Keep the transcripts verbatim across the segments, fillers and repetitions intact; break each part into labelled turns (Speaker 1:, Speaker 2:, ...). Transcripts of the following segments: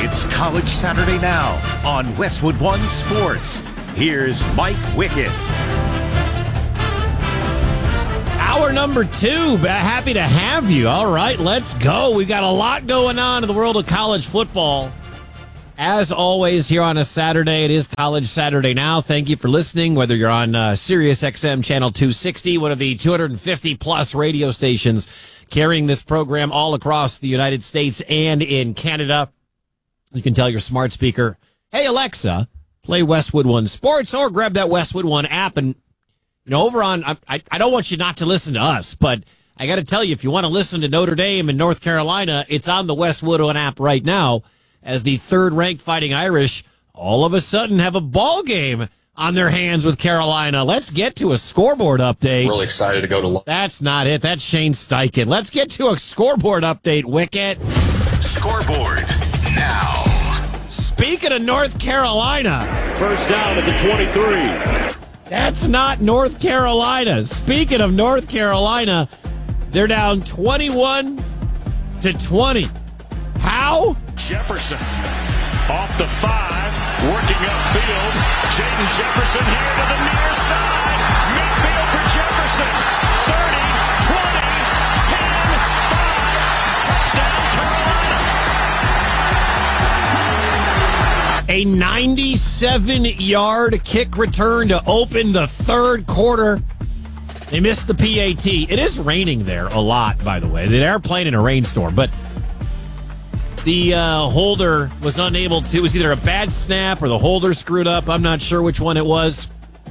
Speaker 1: It's College Saturday Now on Westwood One Sports. Here's Mike Wickett.
Speaker 2: Hour number two. Happy to have you. All right, let's go. We've got a lot going on in the world of college football. As always, here on a Saturday, it is College Saturday Now. Thank you for listening, whether you're on uh, Sirius X M Channel two sixty, one of the two hundred fifty plus radio stations carrying this program all across the United States and in Canada. You can tell your smart speaker, hey, Alexa, play Westwood One Sports, or grab that Westwood One app. And, you know, over on, I, I, I don't want you not to listen to us, but I got to tell you, if you want to listen to Notre Dame and North Carolina, it's on the Westwood One app right now, as the third-ranked Fighting Irish all of a sudden have a ball game on their hands with Carolina. Let's get to a scoreboard update.
Speaker 3: Really excited to go to...
Speaker 2: That's not it. That's Shane Steichen. Let's get to a scoreboard update, Wicket.
Speaker 1: Scoreboard now.
Speaker 2: Speaking of North Carolina.
Speaker 4: First down at the twenty-three.
Speaker 2: That's not North Carolina. Speaking of North Carolina, they're down twenty-one to twenty. How?
Speaker 4: Jefferson off the five, working upfield. Jaden Jefferson here to the near side. Midfield for Jefferson. thirty, twenty, ten, five. Touchdown, Carolina.
Speaker 2: A ninety-seven yard kick return to open the third quarter. They missed the P A T. It is raining there a lot, by the way. They are playing in a rainstorm, but the uh, holder was unable to. It was either a bad snap or the holder screwed up. I'm not sure which one it was.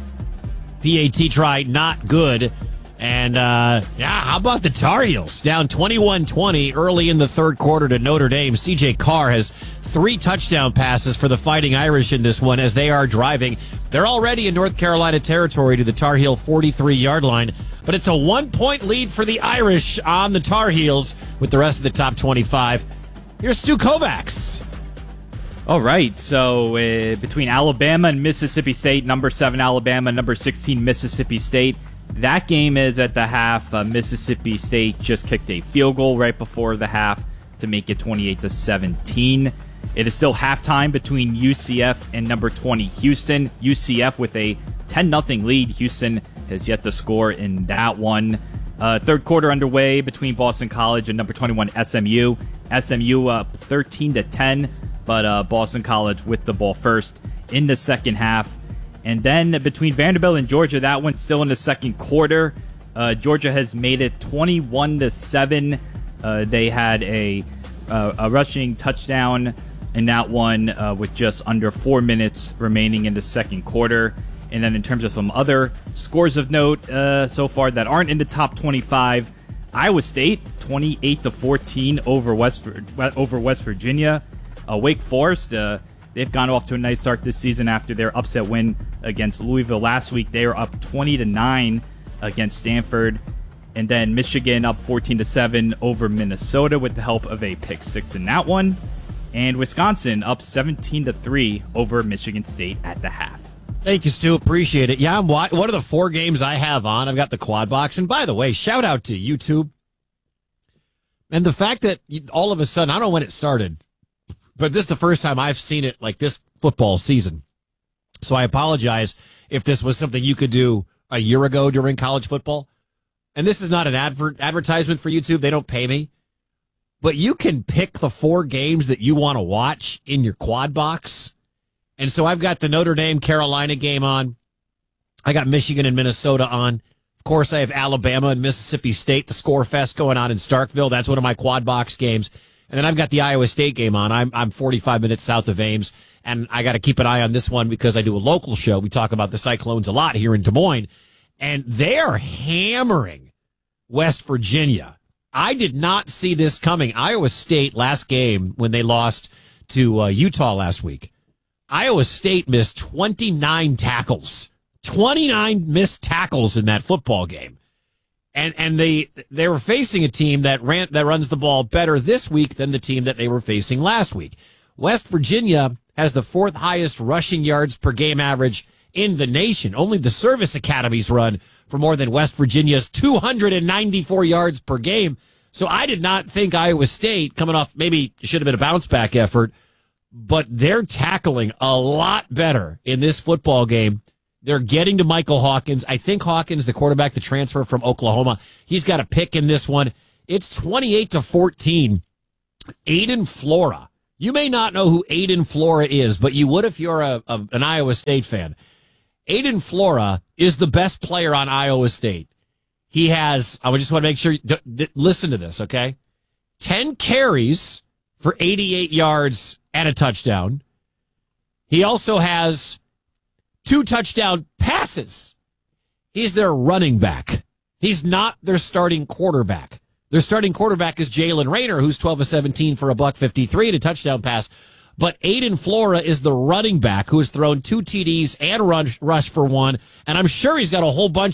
Speaker 2: P A T try, not good. And, uh, yeah, how about the Tar Heels? Down twenty-one twenty early in the third quarter to Notre Dame. C J Carr has three touchdown passes for the Fighting Irish in this one as they are driving. They're already in North Carolina territory to the Tar Heel forty-three yard line. But it's a one-point lead for the Irish on the Tar Heels with the rest of the top twenty-five. Here's Stu Kovacs.
Speaker 5: All right, so uh, between Alabama and Mississippi State, number seven Alabama, number sixteen Mississippi State. That game is at the half. Uh, Mississippi State just kicked a field goal right before the half to make it twenty-eight to seventeen. It is still halftime between U C F and number twenty Houston. U C F with a ten nothing lead. Houston has yet to score in that one. Uh, third quarter underway between Boston College and number twenty-one S M U. S M U up thirteen to ten, but uh, Boston College with the ball first in the second half. And then between Vanderbilt and Georgia, that one's still in the second quarter. Uh, Georgia has made it twenty-one to seven. Uh, they had a uh, a rushing touchdown in that one uh, with just under four minutes remaining in the second quarter. And then in terms of some other scores of note uh, so far that aren't in the top twenty-five, Iowa State twenty-eight to fourteen over West over West Virginia. Uh, Wake Forest, uh, they've gone off to a nice start this season after their upset win against Louisville last week. They are up twenty to nine against Stanford. And then Michigan up fourteen to seven over Minnesota with the help of a pick six in that one. And Wisconsin up seventeen to three over Michigan State at the half.
Speaker 2: Thank you, Stu. Appreciate it. Yeah, I'm one of the four games I have on. I've got the quad box. And by the way, shout out to YouTube. And the fact that all of a sudden, I don't know when it started, but this is the first time I've seen it like this football season. So I apologize if this was something you could do a year ago during college football. And this is not an advert advertisement for YouTube. They don't pay me. But you can pick the four games that you want to watch in your quad box. And so I've got the Notre Dame Carolina game on. I got Michigan and Minnesota on. Of course, I have Alabama and Mississippi State, the Score Fest going on in Starkville. That's one of my quad box games. And then I've got the Iowa State game on. I'm I'm forty-five minutes south of Ames, and I got to keep an eye on this one because I do a local show. We talk about the Cyclones a lot here in Des Moines, and they are hammering West Virginia. I did not see this coming. Iowa State last game when they lost to uh, Utah last week. Iowa State missed twenty-nine tackles. twenty-nine missed tackles in that football game. And and they they were facing a team that ran that runs the ball better this week than the team that they were facing last week. West Virginia has the fourth highest rushing yards per game average in the nation. Only the service academies run for more than West Virginia's two hundred ninety-four yards per game. So I did not think Iowa State, coming off maybe should have been a bounce back effort, but they're tackling a lot better in this football game. They're getting to Michael Hawkins. I think Hawkins, the quarterback, the transfer from Oklahoma, he's got a pick in this one. It's twenty-eight to fourteen. Aiden Flora. You may not know who Aiden Flora is, but you would if you're a, a, an Iowa State fan. Aiden Flora is the best player on Iowa State. He has, I just want to make sure, d- d- listen to this, okay? ten carries for eighty-eight yards and a touchdown. He also has two touchdown passes. He's their running back. He's not their starting quarterback. Their starting quarterback is Jalen Rayner, who's twelve of seventeen for a buck fifty-three and a touchdown pass. But Aiden Flora is the running back who has thrown two T Ds and run, rush for one. And I'm sure he's got a whole bunch